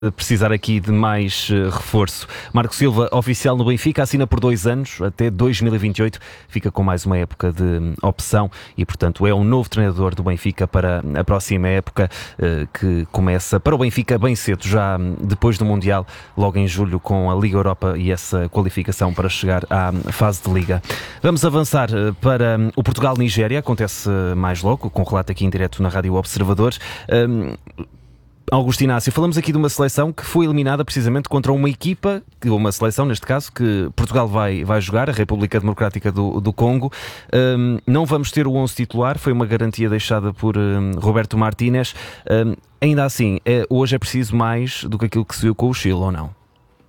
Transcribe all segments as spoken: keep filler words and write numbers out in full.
precisar aqui de mais uh, reforço. Marco Silva, oficial no Benfica, assina por dois anos, até dois mil e vinte e oito, fica com mais uma época de um, opção e, portanto, é um novo treinador do Benfica para a próxima época, uh, que começa para o Benfica bem cedo, já um, depois do Mundial, logo em julho, com a Liga Europa e essa qualificação para chegar à fase de Liga. Vamos avançar uh, para um, o Portugal-Nigéria, acontece uh, mais logo, com relato aqui em direto na Rádio Observador. Um, Augusto Inácio, falamos aqui de uma seleção que foi eliminada precisamente contra uma equipa, uma seleção neste caso, que Portugal vai, vai jogar, a República Democrática do, do Congo. Um, não vamos ter o onze titular, foi uma garantia deixada por um, Roberto Martínez. Um, ainda assim, é, hoje é preciso mais do que aquilo que se viu com o Chile, ou não?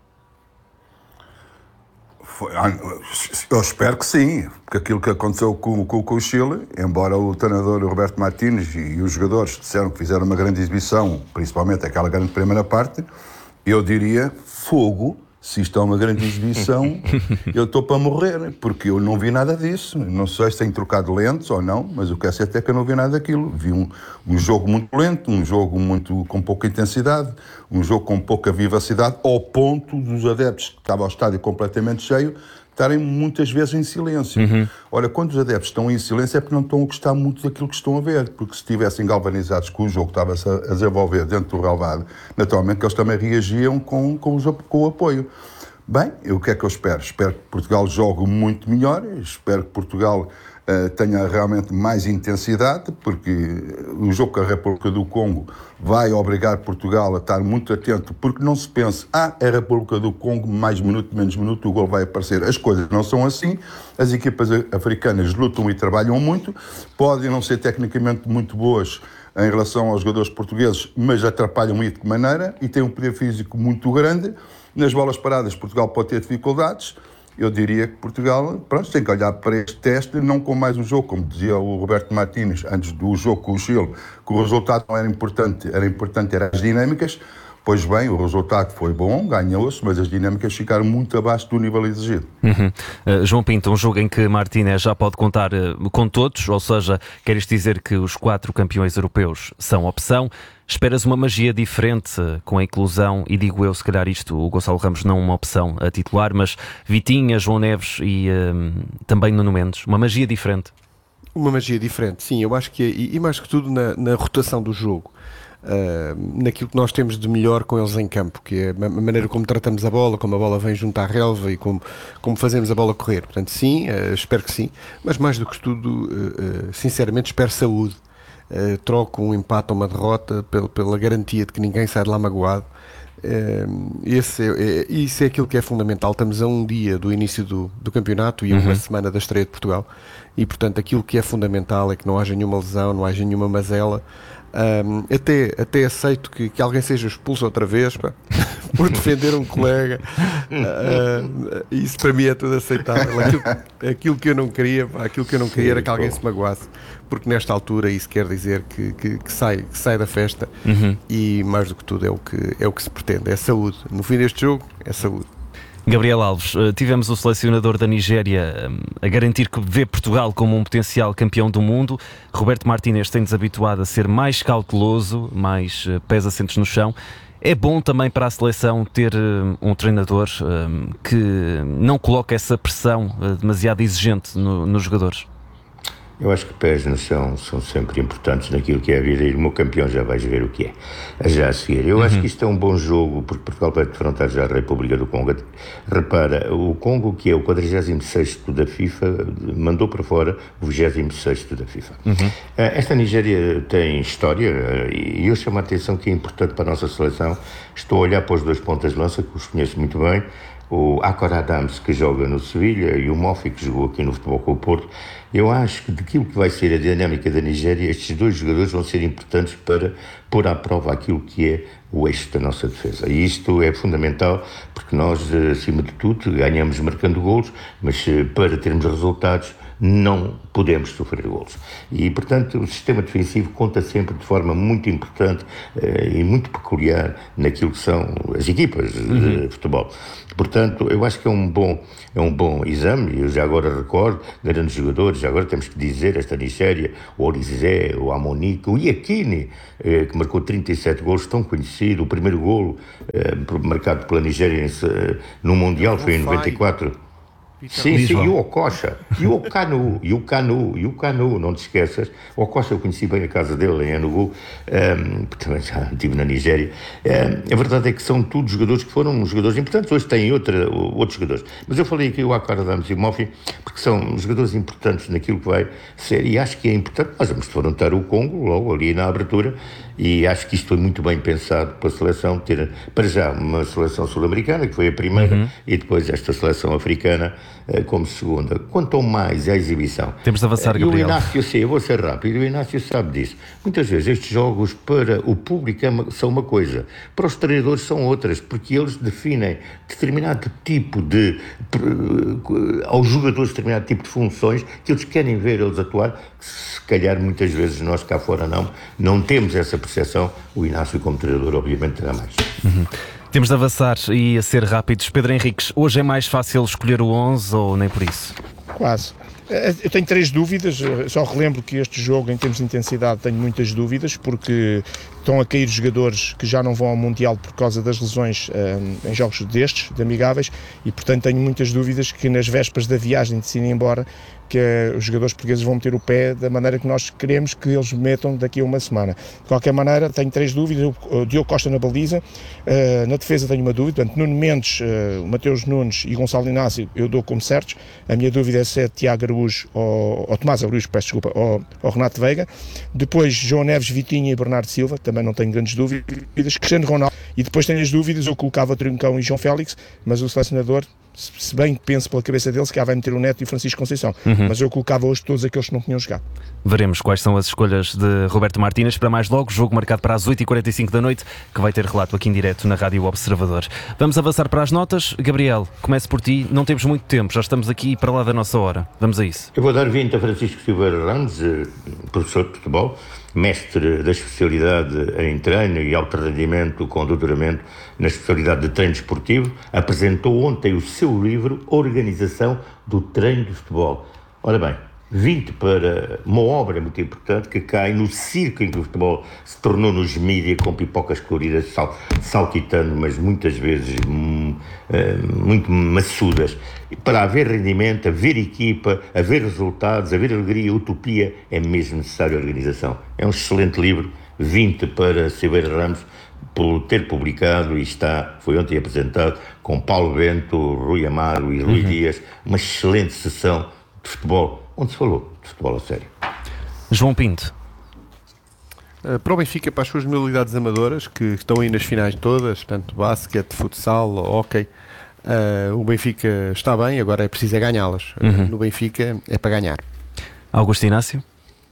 Eu espero que sim, porque aquilo que aconteceu com, com, com o Chile, embora o treinador Roberto Martínez e, e os jogadores disseram que fizeram uma grande exibição, principalmente aquela grande primeira parte, eu diria, fogo, se isto é uma grande exibição, eu estou para morrer, porque eu não vi nada disso. Não sei se tem trocado lentes ou não, mas o que é certo é que eu não vi nada daquilo. Vi um, um jogo muito lento, um jogo muito, com pouca intensidade, um jogo com pouca vivacidade, ao ponto dos adeptos, que estava o estádio completamente cheio, estarem muitas vezes em silêncio. Uhum. Ora, quando os adeptos estão em silêncio é porque não estão a gostar muito daquilo que estão a ver, porque se estivessem galvanizados com o jogo que estava a desenvolver dentro do relvado, naturalmente que eles também reagiam com, com, os, com o apoio. Bem, o que é que eu espero? Espero que Portugal jogue muito melhor, espero que Portugal uh, tenha realmente mais intensidade, porque o jogo com a República do Congo vai obrigar Portugal a estar muito atento, porque não se pense, ah, é a República do Congo, mais minuto, menos minuto, o gol vai aparecer. As coisas não são assim, as equipas africanas lutam e trabalham muito, podem não ser tecnicamente muito boas em relação aos jogadores portugueses, mas atrapalham isso de que maneira, e têm um poder físico muito grande. Nas bolas paradas, Portugal pode ter dificuldades. Eu diria que Portugal, pronto, tem que olhar para este teste, não com mais um jogo, como dizia o Roberto Martínez, antes do jogo com o Chile, que o resultado não era importante, era importante, eram as dinâmicas. Pois bem, o resultado foi bom, ganhou-se, mas as dinâmicas ficaram muito abaixo do nível exigido. Uhum. Uh, João Pinto, um jogo em que Martínez já pode contar uh, com todos, ou seja, queres dizer que os quatro campeões europeus são opção. Esperas uma magia diferente uh, com a inclusão, e digo eu, se calhar isto, o Gonçalo Ramos não uma opção a titular, mas Vitinha, João Neves e uh, também Nuno Mendes, uma magia diferente. Uma magia diferente, sim, eu acho que, e, e mais que tudo na, na rotação do jogo. Uh, naquilo que nós temos de melhor com eles em campo, que é a maneira como tratamos a bola, como a bola vem junto à relva e como, como fazemos a bola correr. Portanto, sim, uh, espero que sim, mas mais do que tudo, uh, uh, sinceramente, espero saúde. Uh, troco um empate ou uma derrota pela, pela garantia de que ninguém sai de lá magoado. Uh, esse é, é, isso é aquilo que é fundamental. Estamos a um dia do início do, do campeonato e a uma uhum. semana da estreia de Portugal, e portanto aquilo que é fundamental é que não haja nenhuma lesão, não haja nenhuma mazela. Um, até, até aceito que, que alguém seja expulso outra vez, pá, por defender um colega. Uh, isso para mim é tudo aceitável. Aquilo, aquilo que eu não queria, pá, aquilo que eu não queria era que alguém se magoasse, porque nesta altura isso quer dizer que, que, que, sai, que sai da festa. Uhum. E mais do que tudo é o que, é o que se pretende, é saúde. No fim deste jogo é saúde. Gabriel Alves, tivemos o selecionador da Nigéria a garantir que vê Portugal como um potencial campeão do mundo. Roberto Martínez tem-nos habituado a ser mais cauteloso, mais pés assentos no chão. É bom também para a seleção ter um treinador que não coloca essa pressão demasiado exigente no, nos jogadores? Eu acho que pés no chão são sempre importantes naquilo que é a vida, e o meu campeão já vais ver o que é, já a seguir. Eu uhum. acho que isto é um bom jogo, porque Portugal vai defrontar já a República do Congo. Repara, o Congo, que é o quadragésimo sexto da FIFA, mandou para fora o vigésimo sexto da FIFA. Uhum. Esta Nigéria tem história, e eu chamo a atenção que é importante para a nossa seleção. Estou a olhar para os dois pontas de lança, que os conheço muito bem, o Akor Adams, que joga no Sevilha, e o Mofi, que jogou aqui no Futebol Clube do Porto. Eu acho que daquilo que vai ser a dinâmica da Nigéria, estes dois jogadores vão ser importantes para pôr à prova aquilo que é o eixo da nossa defesa. E isto é fundamental, porque nós, acima de tudo, ganhamos marcando golos, mas para termos resultados, não podemos sofrer golos. E, portanto, o sistema defensivo conta sempre de forma muito importante eh, e muito peculiar naquilo que são as equipas uhum. de futebol. Portanto, eu acho que é um bom, é um bom exame. Eu já agora recordo grandes jogadores, já agora temos que dizer, esta Nigéria, o Orizé, o Amonica, o Iakini, eh, que marcou trinta e sete golos, tão conhecido. O primeiro golo eh, marcado pela Nigéria eh, no Mundial foi em noventa e quatro. Sim, sim, e o Okocha, e o Kanu, e o Kanu, e o Kanu, não te esqueças. O Okocha eu conheci bem a casa dele em Enugu, um, também já estive na Nigéria. Um, a verdade é que são todos jogadores que foram jogadores importantes, hoje têm outra, outros jogadores. Mas eu falei aqui o Akara Adams e o Mofi, porque são jogadores importantes naquilo que vai ser, e acho que é importante. Nós vamos defrontar o Congo logo ali na abertura, e acho que isto foi muito bem pensado pela seleção, ter para já uma seleção sul-americana, que foi a primeira, uhum. e depois esta seleção africana como segunda. Quanto ao mais à exibição. Temos de avançar, Gabriel. E o Inácio, sim, eu vou ser rápido, o Inácio sabe disso. Muitas vezes estes jogos para o público é uma, são uma coisa, para os treinadores são outras, porque eles definem determinado tipo de, aos jogadores determinado tipo de funções que eles querem ver eles atuar, se calhar muitas vezes nós cá fora não, não temos essa percepção. O Inácio como treinador obviamente terá mais. Uhum. Temos de avançar e a ser rápidos. Pedro Henriques, hoje é mais fácil escolher o onze ou nem por isso? Quase. Eu tenho três dúvidas, só relembro que este jogo em termos de intensidade tenho muitas dúvidas, porque estão a cair jogadores que já não vão ao Mundial por causa das lesões um, em jogos destes, de amigáveis, e portanto tenho muitas dúvidas que nas vésperas da viagem de se ir embora, que uh, os jogadores portugueses vão meter o pé da maneira que nós queremos que eles metam daqui a uma semana. De qualquer maneira, tenho três dúvidas. O Diogo Costa na baliza, uh, na defesa tenho uma dúvida, portanto, Nuno Mendes, uh, Mateus Nunes e Gonçalo Inácio eu dou como certos. A minha dúvida é se é Tiago Araújo ou, ou Tomás Araújo, peço desculpa, ou, ou Renato Veiga. Depois João Neves, Vitinha e Bernardo Silva, também não tenho grandes dúvidas. Cristiano Ronaldo. E depois tenho as dúvidas, eu colocava Trincão e João Félix, mas o selecionador, se bem penso pela cabeça dele, se cá vai meter o Neto e o Francisco Conceição. Uhum. Mas eu colocava hoje todos aqueles que não tinham jogado. Veremos quais são as escolhas de Roberto Martínez para mais logo. Jogo marcado para as oito e quarenta e cinco da noite, que vai ter relato aqui em direto na Rádio Observador. Vamos avançar para as notas. Gabriel, comece por ti. Não temos muito tempo, já estamos aqui para lá da nossa hora. Vamos a isso. Eu vou dar vinte a Francisco Silveira Ramos, professor de futebol, mestre da especialidade em treino e alto rendimento com doutoramento na especialidade de treino desportivo, apresentou ontem o seu livro Organização do Treino de Futebol. Ora bem, vinte para uma obra muito importante que cai no circo em que o futebol se tornou nos mídias com pipocas coloridas, sal, saltitando, mas muitas vezes hum, hum, muito maçudas. E para haver rendimento, haver equipa, haver resultados, haver alegria, utopia, é mesmo necessária organização. É um excelente livro, vinte para Silveira Ramos, por ter publicado, e está, foi ontem apresentado, com Paulo Bento, Rui Amaro e Rui uhum. Dias, uma excelente sessão de futebol, onde se falou de futebol a sério. João Pinto. Uh, para o Benfica, para as suas modalidades amadoras, que estão aí nas finais todas, tanto basquete, futsal, hóquei, uh, o Benfica está bem, agora é preciso é ganhá-las. Uhum. Uh, no Benfica é para ganhar. Augusto Inácio.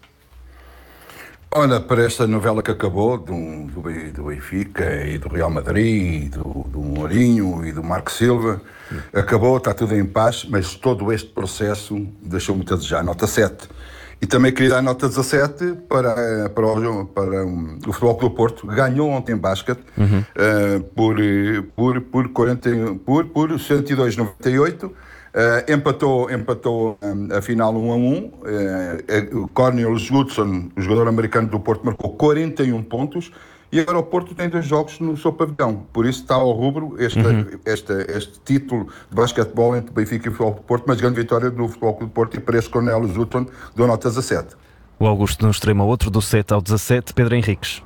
Olha, para esta novela que acabou, do, do, do Benfica e do Real Madrid, e do, do Mourinho e do Marco Silva, acabou, está tudo em paz, mas todo este processo deixou muito a desejar. Nota sete. E também queria dar nota dezassete para, para, o, para um, o Futebol Clube do Porto, ganhou ontem em basquete uhum. uh, por, por, por, quarenta, por, por cento e dois a noventa e oito. Uh, empatou, empatou um, a final um a um. Uh, Cornelius Goodson, o jogador americano do Porto, marcou quarenta e um pontos. E agora o Porto tem dois jogos no seu pavilhão. Por isso está ao rubro este, uhum. este, este título de basquetebol entre Benfica e o Futebol do Porto, mas grande vitória do Futebol Clube do Porto, e para esse Cornelius Goodson deu nota dezassete. O Augusto não extrema outro, do sete ao dezassete. Pedro Henriques.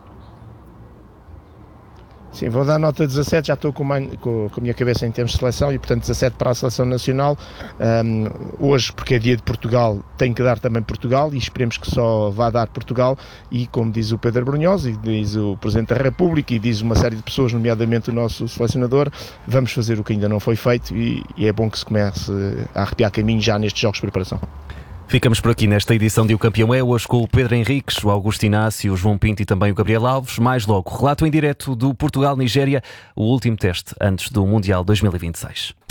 Sim, vou dar nota dezassete, já estou com, uma, com, com a minha cabeça em termos de seleção, e portanto dezassete para a seleção nacional. Um, hoje, porque é dia de Portugal, tem que dar também Portugal, e esperemos que só vá dar Portugal. E como diz o Pedro Brunhosa, e diz o Presidente da República, e diz uma série de pessoas, nomeadamente o nosso selecionador, vamos fazer o que ainda não foi feito, e, e é bom que se comece a arrepiar caminho já nestes jogos de preparação. Ficamos por aqui nesta edição de O Campeão é, hoje com o Pedro Henriques, o Augusto Inácio, o João Pinto e também o Gabriel Alves. Mais logo, relato em direto do Portugal-Nigéria, o último teste antes do Mundial dois mil e vinte e seis.